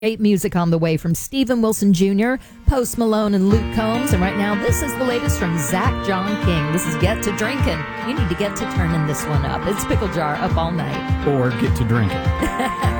Great music on the way from Stephen Wilson Jr., Post Malone, and Luke Combs. And right now, this is the latest from Zach John King. This is Get to Drinkin'. You need to get to turning this one up. It's Pickle Jar up all night. Or get to drinking.